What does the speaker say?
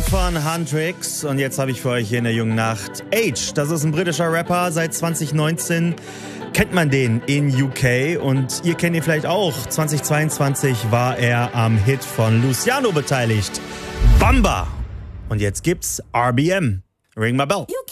RBM von Huntrix. Und jetzt habe ich für euch hier in der jungen Nacht Age. Das ist ein britischer Rapper. Seit 2019 kennt man den in UK. Und ihr kennt ihn vielleicht auch. 2022 war er am Hit von Luciano beteiligt. Bamba. Und jetzt gibt's RBM. Ring my bell.